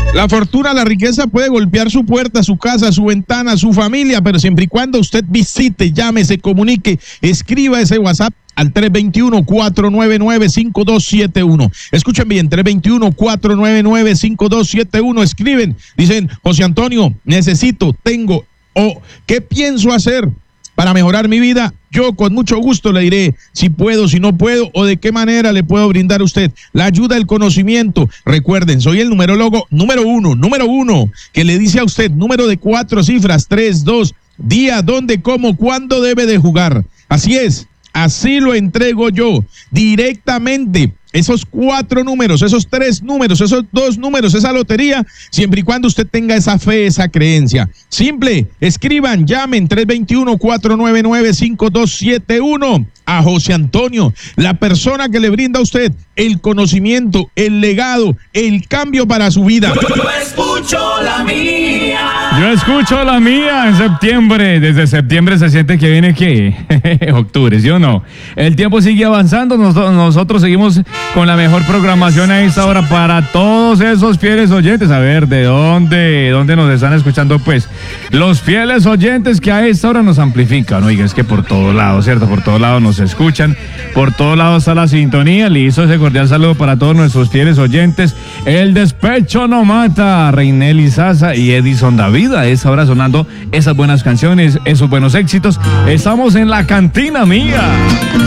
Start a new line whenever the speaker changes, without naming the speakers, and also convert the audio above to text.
La fortuna, la riqueza puede golpear su puerta, su casa, su ventana, su familia, pero siempre y cuando usted visite, llame, se comunique, escriba ese WhatsApp al 321-499-5271. Escuchen bien, 321-499-5271. Escriben, dicen, José Antonio, necesito, tengo, o ¿qué pienso hacer para mejorar mi vida? Yo con mucho gusto le diré si puedo, si no puedo, o de qué manera le puedo brindar a usted la ayuda, el conocimiento. Recuerden, soy el numerólogo número uno, que le dice a usted, número de 4 cifras, 3, 2, día, dónde, cómo, cuándo debe de jugar. Así es, así lo entrego yo, directamente. Esos 4 números, esos 3 números, esos 2 números, esa lotería, siempre y cuando usted tenga esa fe, esa creencia. Simple, escriban, llamen 321-499-5271 a José Antonio, la persona que le brinda a usted el conocimiento, el legado, el cambio para su vida.
Yo escucho la mía.
Yo escucho la mía en septiembre. Desde septiembre se siente que viene ¿qué? Octubre, ¿sí o no? El tiempo sigue avanzando, nosotros seguimos con la mejor programación a esta hora para todos esos fieles oyentes. A ver, ¿de dónde nos están escuchando? Pues los fieles oyentes que a esta hora nos amplifican. Oiga, es que por todos lados, ¿cierto? Por todos lados nos escuchan, por todos lados está la sintonía. Listo, ese cordial saludo para todos nuestros fieles oyentes. El despecho no mata, Reinelli Sasa y Edison David. A esa hora sonando esas buenas canciones, esos buenos éxitos. Estamos en la cantina mía.